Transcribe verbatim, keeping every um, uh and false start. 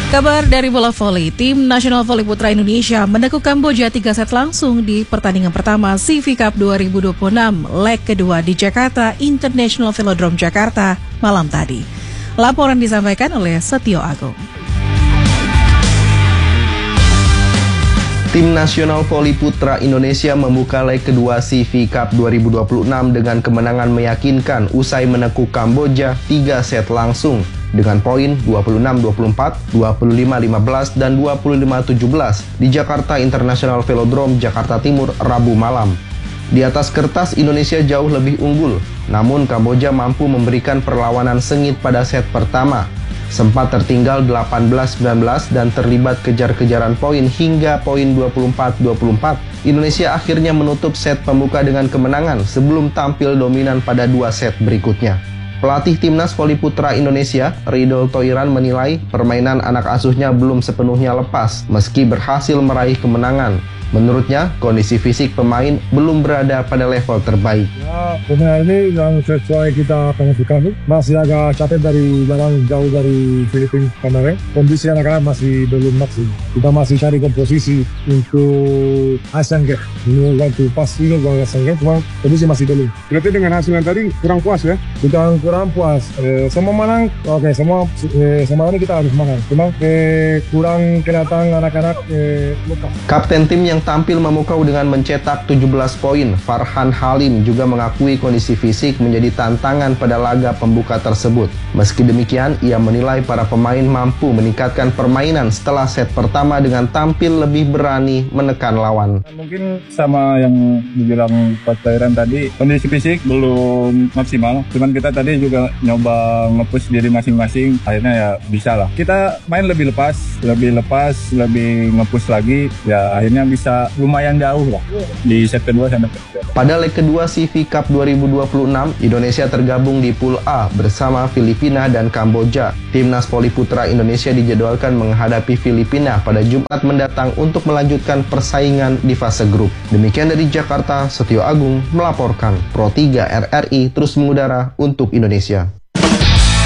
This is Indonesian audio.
Kabar dari bola voli, tim nasional voli putra Indonesia menekuk Kamboja tiga set langsung di pertandingan pertama C V Cup dua ribu dua puluh enam, leg kedua di Jakarta International Velodrome Jakarta malam tadi. Laporan disampaikan oleh Setio Agung. Tim nasional voli putra Indonesia membuka leg kedua C V Cup dua ribu dua puluh enam dengan kemenangan meyakinkan usai menekuk Kamboja tiga set langsung dengan poin dua puluh enam dua puluh empat, dua puluh lima lima belas, dan dua puluh lima tujuh belas di Jakarta International Velodrome Jakarta Timur Rabu malam. Di atas kertas Indonesia jauh lebih unggul, namun Kamboja mampu memberikan perlawanan sengit pada set pertama. Sempat tertinggal delapan belas sembilan belas dan terlibat kejar-kejaran poin hingga poin dua puluh empat dua puluh empat. Indonesia akhirnya menutup set pembuka dengan kemenangan sebelum tampil dominan pada dua set berikutnya. Pelatih Timnas Voli Putra Indonesia, Ridol Toiran, menilai permainan anak asuhnya belum sepenuhnya lepas meski berhasil meraih kemenangan. Menurutnya, kondisi fisik pemain belum berada pada level terbaik. Ya, pemain ini yang sesuai kita pengen masih agak capek dari barang jauh dari Filipina kemarin. Kondisi anak-anak masih belum maksimal. Kita masih cari komposisi untuk Asian Games. Ini waktu pasti untuk Asian Games, cuma kondisi masih belum. Berarti dengan hasil yang tadi kurang puas ya? Bukan kurang puas. Eh, semua menang, oke, okay, semua eh, semua ini kita harus menang. Cuma eh, kurang kelihatan anak-anak eh, luka. Kapten tim yang tampil memukau dengan mencetak tujuh belas poin, Farhan Halim juga mengakui kondisi fisik menjadi tantangan pada laga pembuka tersebut. Meski demikian, ia menilai para pemain mampu meningkatkan permainan setelah set pertama dengan tampil lebih berani menekan lawan. Mungkin sama yang dibilang Pak Tairan tadi, kondisi fisik belum maksimal. Cuman kita tadi juga nyoba nge-push diri masing-masing, akhirnya ya bisa lah. Kita main lebih lepas, lebih lepas, lebih nge-push lagi, ya akhirnya bisa lumayan jauh lah di set kedua sampai kedua. Pada leg kedua C V Cup dua ribu dua puluh enam, Indonesia tergabung di Pool A bersama Filipina dan Kamboja. Timnas Voli Putra Indonesia dijadwalkan menghadapi Filipina pada Jumat mendatang untuk melanjutkan persaingan di fase grup. Demikian dari Jakarta, Setio Agung melaporkan. Pro tiga R R I terus mengudara untuk Indonesia.